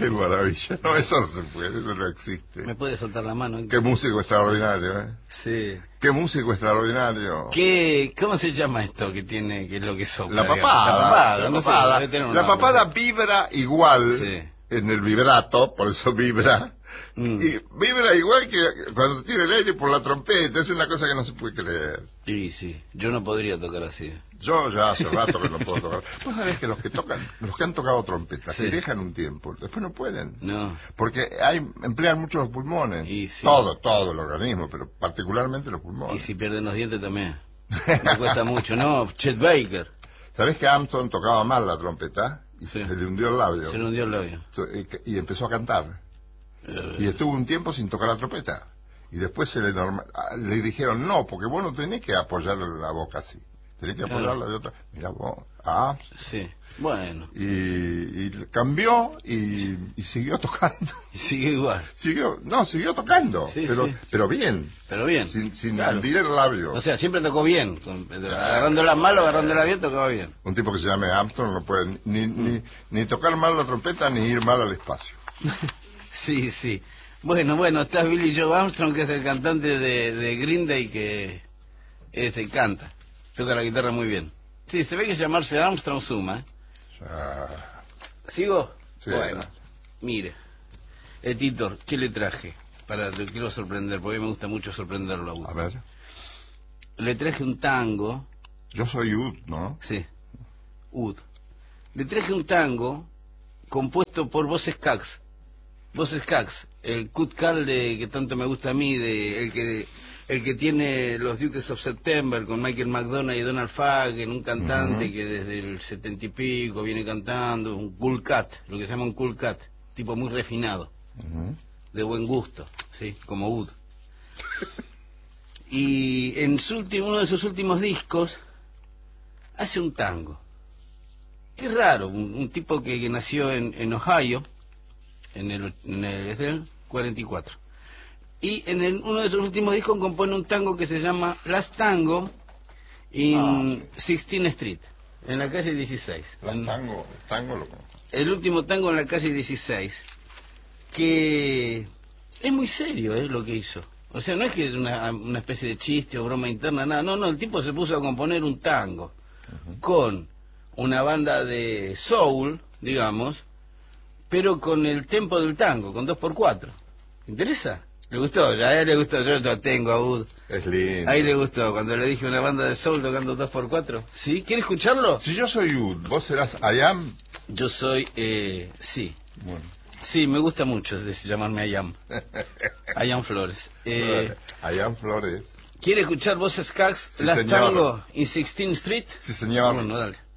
Qué maravilla. No, eso no se puede, eso no existe. ¿Me puede soltar la mano? Qué músico extraordinario, ¿eh? Sí. Qué músico extraordinario. ¿Cómo se llama esto que tiene, que es lo que sopla? La papada. La La papada, papada, debe tener un la nombre. papada vibra igual Sí. en el vibrato, por eso vibra. Y vibra igual que cuando tira el aire por la trompeta. Es una cosa que no se puede creer. Sí, yo no podría tocar así. Yo ya hace rato que no puedo tocar. Vos sabés que los que han tocado trompeta, Sí. si dejan un tiempo, después no pueden. No. Porque emplean mucho los pulmones. Y sí. Todo el organismo, pero particularmente los Y pulmones. si pierden los dientes también. Me cuesta mucho. No, Chet Baker. ¿Sabés que Armstrong tocaba mal la trompeta? Y Sí. se le hundió el labio. Se le hundió el labio. Y empezó a cantar. Y estuvo un tiempo sin tocar la trompeta. Y después le dijeron, no, porque vos no tenés que apoyar la boca así. Tenés que apoyarla de otra. Mira vos. Sí. Bueno. Y cambió y siguió tocando. Y sigue igual. Siguió tocando. Sí, pero, sí. pero bien. Pero bien. Sin Claro. hundir el labio. O sea, siempre tocó bien. Agarrándola mal o agarrándola bien, tocaba bien. Un tipo que se llame Armstrong no puede ni tocar mal la trompeta ni ir mal al espacio. Sí. Bueno, está Billy Joe Armstrong, que es el cantante de Green Day, que canta. Toca la guitarra muy bien. Sí, se ve que llamarse Armstrong suma, ¿eh? ¿Sigo? Sí, bueno, mire, Titor, ¿qué le traje? Te quiero sorprender, porque a mí me gusta mucho sorprenderlo a usted. A ver. Le traje un tango. Yo soy Ud, ¿no? Sí, Ud. Le traje un tango compuesto por Boz Scaggs. Boz Scaggs, el Cut Cal que tanto me gusta a mí, el que tiene los Dukes of September con Michael McDonald y Donald Fagen, un cantante que desde el 70 y pico viene cantando, un cool cat, lo que se llama un cool cat, tipo muy refinado, de buen gusto, sí, como Wood. Y en uno de sus últimos discos hace un tango. Qué raro, un tipo que nació en Ohio es del 44. Y en uno de sus últimos discos compone un tango que se llama Last Tango in 16th Street, en la calle 16. Tango lo conozco. El último tango en la calle 16, que es muy serio, lo que hizo. O sea, no es que es una especie de chiste o broma interna, nada. No, el tipo se puso a componer un tango con una banda de soul, digamos, pero con el tempo del tango, con 2x4. ¿Te interesa? ¿Le gustó? A él le gustó, yo lo tengo a Wood. Es lindo. Ahí le gustó, cuando le dije una banda de soul tocando 2x4. ¿Sí? ¿Quiere escucharlo? Si yo soy Ud, vos serás I Am. Yo soy, sí. Bueno. Sí, me gusta mucho llamarme I Am. I Am Flores. I Am Flores. ¿Quiere escuchar Boz Scaggs, Sí, Last señor. Tango in 16th Street? Sí, señor. Bueno, dale.